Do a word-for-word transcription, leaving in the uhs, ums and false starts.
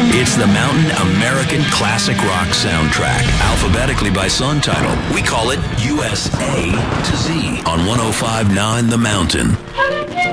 It's the Mountain American Classic Rock soundtrack. Alphabetically by song title, we call it U S A to Z on one oh five point nine The Mountain.